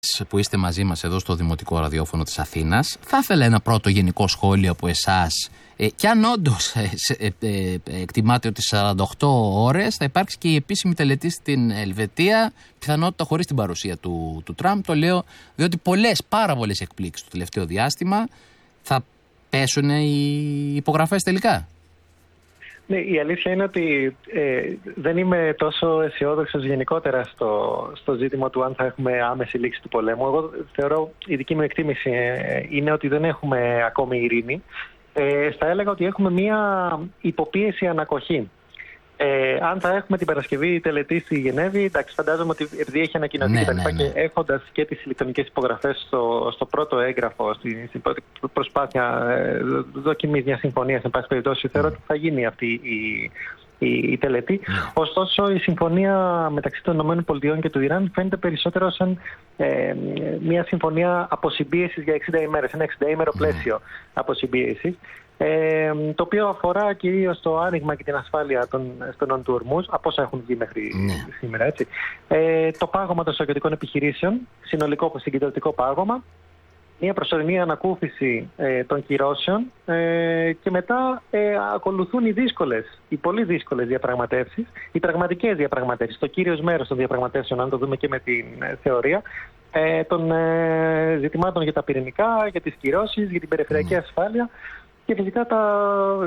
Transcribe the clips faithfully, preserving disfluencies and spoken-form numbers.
που είστε μαζί μας εδώ στο Δημοτικό Ραδιόφωνο της Αθήνας. Θα ήθελα ένα πρώτο γενικό σχόλιο από εσάς. Ε, και αν όντως ε, ε, ε, ε, εκτιμάτε ότι σαράντα οκτώ ώρες θα υπάρξει και η επίσημη τελετή στην Ελβετία, πιθανότητα χωρίς την παρουσία του, του Τραμπ. Το λέω διότι πολλές, πάρα πολλές εκπλήξεις το τελευταίο διάστημα. Θα πέσουν οι υπογραφές τελικά? Ναι, η αλήθεια είναι ότι ε, δεν είμαι τόσο αισιόδοξος γενικότερα στο, στο ζήτημα του αν θα έχουμε άμεση λήξη του πολέμου. Εγώ θεωρώ, η δική μου εκτίμηση ε, είναι ότι δεν έχουμε ακόμη ειρήνη. Ε, θα έλεγα ότι έχουμε μία υποπίεση ανακοχή. Ε, αν θα έχουμε την Παρασκευή τελετή στη Γενέβη, εντάξει, φαντάζομαι ότι επειδή έχει ανακοινωθεί ναι, και τα λοιπά, ναι, ναι. και έχοντας και τις ηλεκτρονικές υπογραφές στο, στο πρώτο έγγραφο, στην, στην πρώτη προσπάθεια ε, δοκιμής μιας συμφωνίας, εν πάση περιπτώσει, θεωρώ ότι θα γίνει αυτή η, η, η τελετή. Mm. Ωστόσο, η συμφωνία μεταξύ των ΗΠΑ και του Ιράν φαίνεται περισσότερο σαν ε, μια συμφωνία αποσυμπίεσης για εξήντα ημέρες, ένα εξήντα-ημέρο πλαίσιο mm. αποσυμπίεσης. Ε, το οποίο αφορά κυρίως το άνοιγμα και την ασφάλεια των στενών του Ορμούζ, από όσα έχουν βγει μέχρι yeah. σήμερα. Έτσι. Ε, το πάγωμα των στρατιωτικών επιχειρήσεων, συνολικό συγκεντρωτικό πάγωμα, μια προσωρινή ανακούφιση ε, των κυρώσεων ε, και μετά ε, ακολουθούν οι δύσκολες, οι πολύ δύσκολες διαπραγματεύσεις, οι πραγματικές διαπραγματεύσεις, το κύριος μέρος των διαπραγματεύσεων, αν το δούμε και με την ε, θεωρία, ε, των ε, ζητημάτων για τα πυρηνικά, για τις κυρώσεις, για την περιφερειακή yeah. ασφάλεια. Και φυσικά, τα,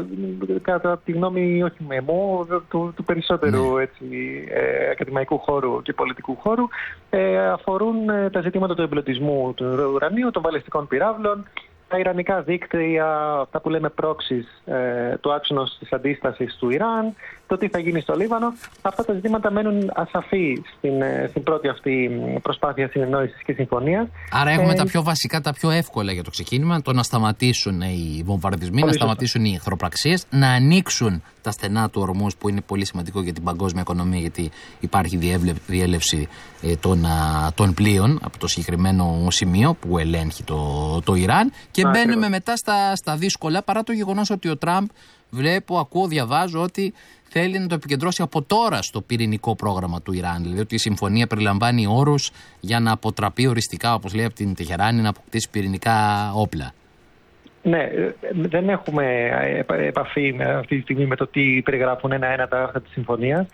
κατά τη γνώμη όχι με μου, του, του περισσότερου έτσι, ε, ακαδημαϊκού χώρου και πολιτικού χώρου, ε, αφορούν ε, τα ζητήματα του εμπλουτισμού του ουρανίου, των βαλιστικών πυράβλων, τα ιρανικά δίκτυα, αυτά που λέμε proxies, ε, του άξονος της αντίστασης του Ιράν, το τι θα γίνει στο Λίβανο. Αυτά τα ζητήματα μένουν ασαφή στην, στην πρώτη αυτή προσπάθεια συνεννόησης και συμφωνίας. Άρα έχουμε ε, τα πιο βασικά, τα πιο εύκολα για το ξεκίνημα, το να σταματήσουν οι βομβαρδισμοί, να σταματήσουν οι εχθροπραξίες, να ανοίξουν τα στενά του Ορμούζ, που είναι πολύ σημαντικό για την παγκόσμια οικονομία, γιατί υπάρχει διέλευση ε, των, α, των πλοίων από το συγκεκριμένο σημείο που ελέγχει το, το Ιράν. Και Α, μπαίνουμε ακριβώς. μετά στα, στα δύσκολα, παρά το γεγονός ότι ο Τραμπ, βλέπω, ακούω, διαβάζω ότι θέλει να το επικεντρώσει από τώρα στο πυρηνικό πρόγραμμα του Ιράν. Δηλαδή ότι η συμφωνία περιλαμβάνει όρους για να αποτραπεί οριστικά, όπως λέει, από την Τεχεράνη να αποκτήσει πυρηνικά όπλα. Ναι, δεν έχουμε επαφή αυτή τη στιγμή με το τι περιγράφουν ένα-ένα τα άρθρα της συμφωνίας.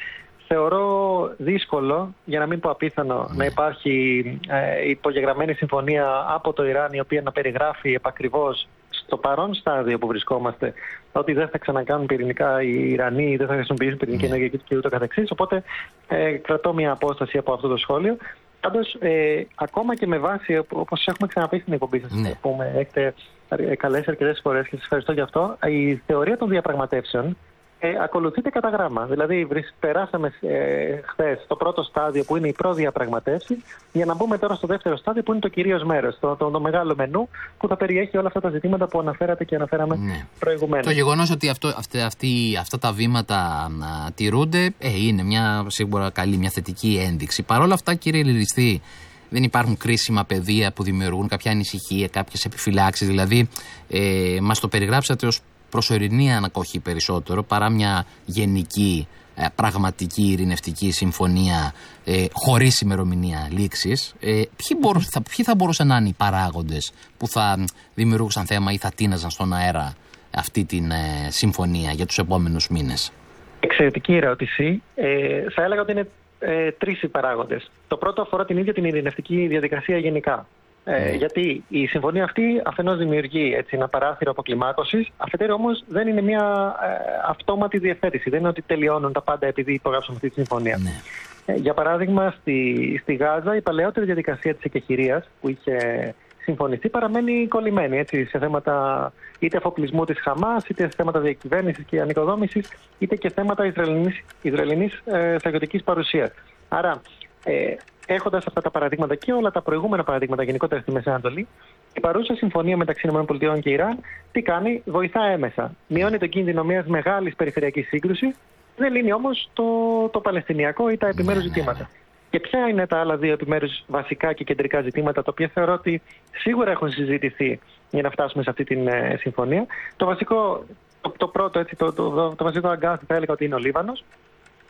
Θεωρώ δύσκολο, για να μην πω απίθανο, ναι. να υπάρχει ε, υπογεγραμμένη συμφωνία από το Ιράν, η οποία να περιγράφει επακριβώς στο παρόν στάδιο που βρισκόμαστε ότι δεν θα ξανακάνουν πυρηνικά οι Ιρανοί, δεν θα χρησιμοποιήσουν πυρηνική ενέργεια και ούτω καθεξής. Οπότε ε, κρατώ μια απόσταση από αυτό το σχόλιο. Πάντως, ε, ακόμα και με βάση, όπως έχουμε ξαναπεί στην εκπομπή σας, ναι. που με έχετε καλέσει αρκετές φορές και σας ευχαριστώ γι' αυτό, η θεωρία των διαπραγματεύσεων Ε, ακολουθείται κατά γράμμα. Δηλαδή, περάσαμε ε, χθες το πρώτο στάδιο που είναι η προδιαπραγματεύση, για να μπούμε τώρα στο δεύτερο στάδιο που είναι το κυρίως μέρος, το, το, το μεγάλο μενού που θα περιέχει όλα αυτά τα ζητήματα που αναφέρατε και αναφέραμε ναι. προηγουμένως. Το γεγονός ότι αυτό, αυτή, αυτή, αυτά τα βήματα α, τηρούνται ε, είναι μια σίγουρα καλή, μια θετική ένδειξη. Παρ' όλα αυτά, κύριε Λιριστή, δεν υπάρχουν κρίσιμα πεδία που δημιουργούν κάποια ανησυχία, κάποιες επιφυλάξεις. Δηλαδή, ε, μας το περιγράψατε ως προσωρινή ανακοχή περισσότερο παρά μια γενική ε, πραγματική ειρηνευτική συμφωνία ε, χωρίς ημερομηνία λήξης. Ε, ποιοι, μπορού, θα, ποιοι θα μπορούσαν να είναι οι παράγοντες που θα δημιουργούσαν θέμα ή θα τίναζαν στον αέρα αυτή την ε, συμφωνία για τους επόμενους μήνες? Εξαιρετική ερώτηση. Ε, θα έλεγα ότι είναι ε, τρεις οι παράγοντες. Το πρώτο αφορά την ίδια την ειρηνευτική διαδικασία γενικά. Ε, γιατί η συμφωνία αυτή αφενός δημιουργεί έτσι, ένα παράθυρο αποκλιμάκωσης, αφετέρου όμως δεν είναι μια ε, αυτόματη διευθέτηση. Δεν είναι ότι τελειώνουν τα πάντα επειδή υπογράψαμε αυτή τη συμφωνία. Ναι. Ε, για παράδειγμα, στη, στη Γάζα η παλαιότερη διαδικασία της εκεχηρίας που είχε συμφωνηθεί παραμένει κολλημένη έτσι, σε θέματα είτε αφοπλισμού της Χαμάς, είτε σε θέματα διακυβέρνησης και ανοικοδόμησης, είτε και θέματα Ισραηλινής, Ισραηλινής ε, στρατιωτικής παρουσίας. Άρα, ε, έχοντας αυτά τα παραδείγματα και όλα τα προηγούμενα παραδείγματα γενικότερα στη Μέση Ανατολή, η παρούσα συμφωνία μεταξύ ΗΠΑ και Ιράν τι κάνει? Βοηθά έμεσα. Μειώνει τον κίνδυνο μιας μεγάλης περιφερειακής σύγκρουσης, δεν λύνει όμως το, το παλαιστινιακό ή τα επιμέρους ζητήματα. Και ποια είναι τα άλλα δύο επιμέρους βασικά και κεντρικά ζητήματα, τα οποία θεωρώ ότι σίγουρα έχουν συζητηθεί για να φτάσουμε σε αυτή τη ε, συμφωνία? Το βασικό, το, το πρώτο, έτσι, το, το, το, το βασικό αγκάθι θα έλεγα ότι είναι ο Λίβανος.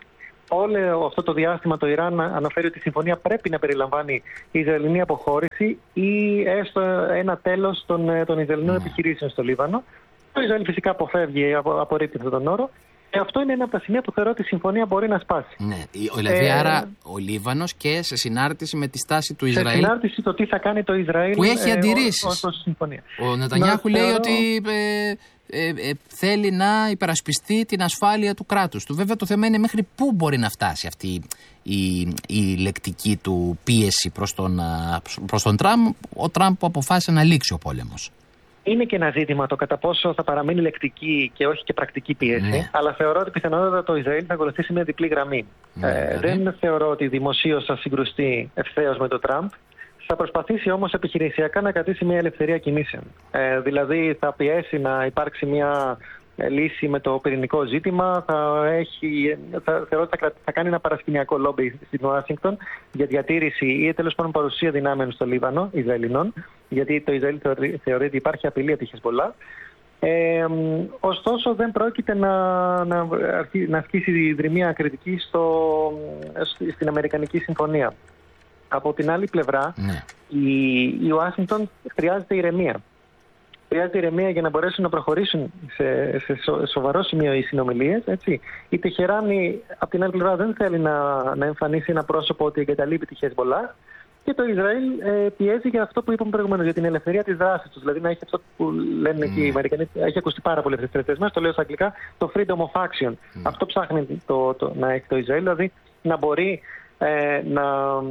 όλο αυτό το διάστημα το Ιράν αναφέρει ότι η συμφωνία πρέπει να περιλαμβάνει Ισραηλινή αποχώρηση ή έστω ένα τέλος των, των Ισραηλινών mm. επιχειρήσεων στο Λίβανο. Το Ισραήλ φυσικά αποφεύγει, απο, απορρίπτει αυτόν τον όρο. Και αυτό είναι ένα από τα σημεία που θεωρώ ότι η συμφωνία μπορεί να σπάσει. Ναι, δηλαδή ε, άρα ο Λίβανος και σε συνάρτηση με τη στάση του Ισραήλ. Σε συνάρτηση το τι θα κάνει το Ισραήλ. Που έχει αντιρρήσεις. Ως, ως συμφωνία. Ο Νετανιάχου λέει θεωρώ... ότι ε, ε, ε, θέλει να υπερασπιστεί την ασφάλεια του κράτους του. Βέβαια το θέμα είναι μέχρι πού μπορεί να φτάσει αυτή η, η λεκτική του πίεση προς τον, προς τον Τραμπ. Ο Τραμπ που αποφάσισε να λήξει ο πόλεμος. Είναι και ένα ζήτημα το κατά πόσο θα παραμείνει λεκτική και όχι και πρακτική πίεση. Ναι. Αλλά θεωρώ ότι πιθανότατα το Ισραήλ θα ακολουθήσει μια διπλή γραμμή. Ναι, ε, δηλαδή. Δεν θεωρώ ότι δημοσίως θα συγκρουστεί ευθέως με τον Τραμπ. Θα προσπαθήσει όμως επιχειρησιακά να κρατήσει μια ελευθερία κινήσεων. Ε, δηλαδή θα πιέσει να υπάρξει μια λύση με το πυρηνικό ζήτημα. Θα, έχει, θα, θεωρώ ότι θα, θα κάνει ένα παρασκηνιακό λόμπι στην Ουάσιγκτον για διατήρηση ή τέλος πάντων παρουσία δυνάμεων στο Λίβανο, Ισραηλινών, γιατί το Ισραήλ θεωρεί, θεωρεί ότι υπάρχει απειλή από τη Χεσμολάχ. Ε, ωστόσο δεν πρόκειται να, να, να ασκήσει δρυμία κριτική στο, στην Αμερικανική Συμφωνία. Από την άλλη πλευρά, ναι. η, η Ουάσιγκτον χρειάζεται ηρεμία. Χρειάζεται ηρεμία για να μπορέσουν να προχωρήσουν σε, σε σο, σοβαρό σημείο οι συνομιλίες. Η Τεχεράνη, από την άλλη πλευρά, δεν θέλει να, να εμφανίσει ένα πρόσωπο ότι εγκαταλείπει τη Χεσμολάχ. Και το Ισραήλ ε, πιέζει για αυτό που είπαμε προηγουμένως, για την ελευθερία της δράσης τους. Δηλαδή να έχει αυτό που λένε mm. και οι Αμερικανοί, έχει ακουστεί πάρα πολύ αυτές τις τελευταίες μέρες, το λέω στα αγγλικά, το freedom of action. Mm. Αυτό ψάχνει το, το, να έχει το Ισραήλ, δηλαδή να μπορεί ε, να.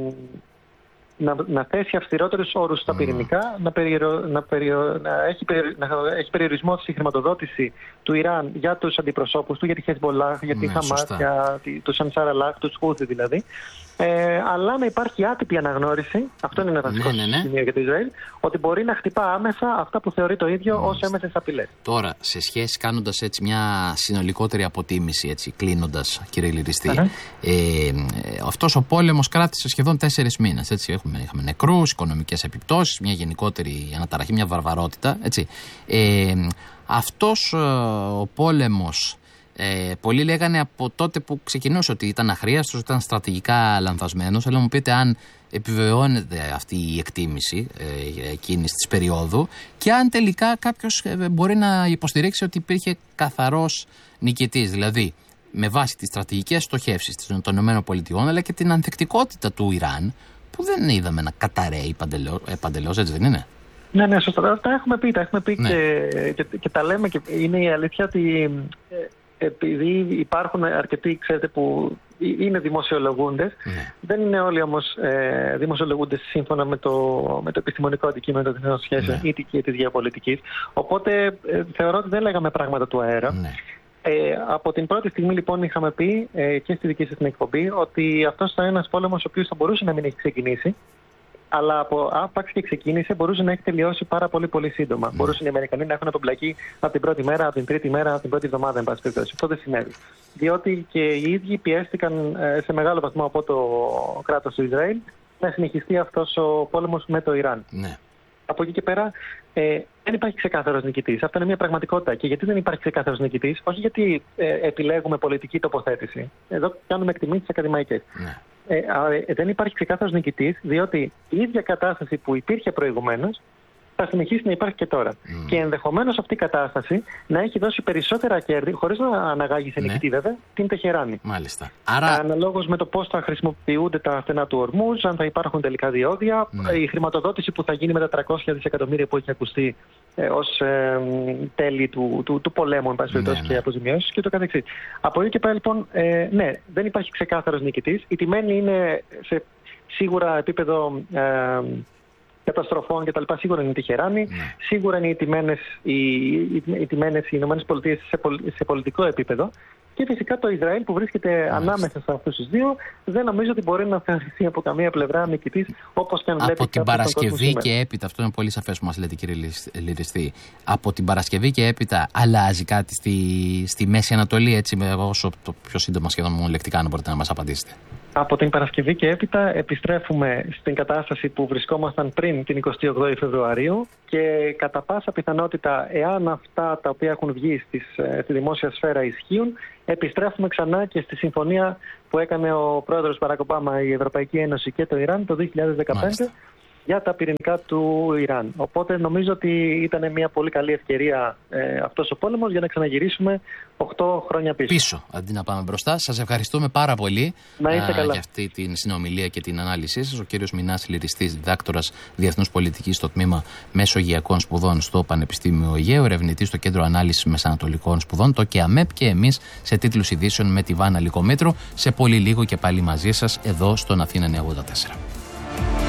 Να, να θέσει αυστηρότερους όρους στα πυρηνικά, mm. να, περιορο, να, περιο, να, έχει περι, να έχει περιορισμό στη χρηματοδότηση του Ιράν για τους αντιπροσώπους του, για τη Χεσμολάχ, για τη mm, Χαμάς, για τους Ανσάρ Αλάχ, τους Χούθι δηλαδή. Ε, αλλά να υπάρχει άτυπη αναγνώριση, αυτό είναι ένα βασικό ναι, ναι, ναι. σημείο για το Ισραήλ, ότι μπορεί να χτυπά άμεσα αυτά που θεωρεί το ίδιο ως έμεσες απειλές. Τώρα, σε σχέση, κάνοντας έτσι μια συνολικότερη αποτίμηση, έτσι, κλείνοντας, κύριε Λυριστή, uh-huh. ε, αυτός ο πόλεμος κράτησε σχεδόν τέσσερις μήνες. Έτσι, έχουμε, είχαμε νεκρούς, οικονομικές επιπτώσεις, μια γενικότερη αναταραχή, μια βαρβαρότητα. Έτσι. Ε, αυτός ο πόλεμος. Ε, πολλοί λέγανε από τότε που ξεκινούσε ότι ήταν αχρίαστος, ήταν στρατηγικά λανθασμένος. Αλλά μου πείτε αν επιβεβαιώνεται αυτή η εκτίμηση ε, εκείνης της περίοδου και αν τελικά κάποιος ε, μπορεί να υποστηρίξει ότι υπήρχε καθαρός νικητής. Δηλαδή με βάση τις στρατηγικές στοχεύσεις των ΗΠΑ αλλά και την ανθεκτικότητα του Ιράν που δεν είδαμε να καταραίει παντελώς, ε, παντελώς, έτσι δεν είναι? Ναι, ναι, σωστά. Τα έχουμε πει, τα έχουμε πει ναι. και, και, και τα λέμε και είναι η αλήθεια ότι ε, επειδή υπάρχουν αρκετοί, ξέρετε, που είναι δημοσιολογούντες, ναι. δεν είναι όλοι όμως ε, δημοσιολογούντες σύμφωνα με το, με το επιστημονικό αντικείμενο των διεθνών σχέσεων ή και της γεωπολιτικής. Οπότε ε, θεωρώ ότι δεν λέγαμε πράγματα του αέρα. Ναι. Ε, από την πρώτη στιγμή λοιπόν είχαμε πει ε, και στη δική σας την εκπομπή ότι αυτός θα είναι ένας πόλεμος ο οποίος θα μπορούσε να μην έχει ξεκινήσει. Αλλά από άπαξ και ξεκίνησε, μπορούσε να έχει τελειώσει πάρα πολύ πολύ σύντομα. Mm. Μπορούσαν οι Αμερικανοί να έχουν απομπλακεί από την πρώτη μέρα, από την τρίτη μέρα, από την πρώτη εβδομάδα, εν πάση περιπτώσει. Αυτό δεν συνέβη. Διότι και οι ίδιοι πιέστηκαν σε μεγάλο βαθμό από το κράτος του Ισραήλ να συνεχιστεί αυτός ο πόλεμος με το Ιράν. Mm. Από εκεί και πέρα ε, δεν υπάρχει ξεκάθαρος νικητής. Αυτό είναι μια πραγματικότητα. Και γιατί δεν υπάρχει ξεκάθαρος νικητής? Όχι γιατί ε, επιλέγουμε πολιτική τοποθέτηση. Εδώ κάνουμε εκτιμήσεις ακαδημαϊκές. Mm. Ε, ε, δεν υπάρχει ξεκάθαρος νικητής, διότι η ίδια κατάσταση που υπήρχε προηγουμένως θα συνεχίσει να υπάρχει και τώρα. Mm. Και ενδεχομένως αυτή η κατάσταση να έχει δώσει περισσότερα κέρδη, χωρίς να αναγάγει σε νικητή, ναι. βέβαια, την Τεχεράνη. Μάλιστα. Άρα... Αναλόγως με το πώς θα χρησιμοποιούνται τα στενά του Ορμούζ, αν θα υπάρχουν τελικά διόδια, ναι. η χρηματοδότηση που θα γίνει με τα τριακόσια δισεκατομμύρια που έχει ακουστεί ε, ως ε, τέλη του, του, του πολέμου, εν πάση περιπτώσει, ναι, ναι. και αποζημιώσεις και το καθεξής. Από εκεί και πέρα, λοιπόν, ε, ναι, δεν υπάρχει ξεκάθαρος νικητής. Η τιμένη είναι σε σίγουρα επίπεδο. Ε, καταστροφών κτλ. Σίγουρα είναι η Τεχεράνη, ναι. σίγουρα είναι οι τιμένες οι, οι, οι, οι Ηνωμένες Πολιτείες σε, πολ, σε πολιτικό επίπεδο και φυσικά το Ισραήλ που βρίσκεται ναι. ανάμεσα σε αυτούς τους δύο δεν νομίζω ότι μπορεί να θεωρηθεί από καμία πλευρά νικητής όπως και αν βλέπει. Από την Παρασκευή και έπειτα, αυτό είναι πολύ σαφές που μας λέτε κύριε Λυριστή, από την Παρασκευή και έπειτα αλλάζει κάτι στη, στη Μέση Ανατολή, έτσι, όσο το πιο σύντομα σχεδόν μονολεκτικά αν μπορείτε να μας απαντήσετε? Από την Παρασκευή και έπειτα επιστρέφουμε στην κατάσταση που βρισκόμασταν πριν την εικοστή ογδόη Φεβρουαρίου και κατά πάσα πιθανότητα, εάν αυτά τα οποία έχουν βγει στις, στη δημόσια σφαίρα ισχύουν, επιστρέφουμε ξανά και στη συμφωνία που έκανε ο πρόεδρος Μπαράκ Ομπάμα, η Ευρωπαϊκή Ένωση και το Ιράν το δύο χιλιάδες δεκαπέντε. Μάλιστα. Για τα πυρηνικά του Ιράν. Οπότε νομίζω ότι ήταν μια πολύ καλή ευκαιρία ε, αυτός ο πόλεμος για να ξαναγυρίσουμε οκτώ χρόνια πίσω. Πίσω, αντί να πάμε μπροστά. Σας ευχαριστούμε πάρα πολύ να είστε καλά. για αυτή την συνομιλία και την ανάλυση σας. Ο κύριος Μινάς Λυριστής, διδάκτορας Διεθνούς Πολιτικής στο Τμήμα Μεσογειακών Σπουδών στο Πανεπιστήμιο Αιγαίου, ερευνητής στο Κέντρο Ανάλυσης Μεσανατολικών Σπουδών, το ΚΕΑΜΕΠ, και εμείς σε τίτλους ειδήσεων με τη Βάνα Λυκομήτρου. Σε πολύ λίγο και πάλι μαζί σας εδώ στον Αθήνα εννιακόσια ογδόντα τέσσερα.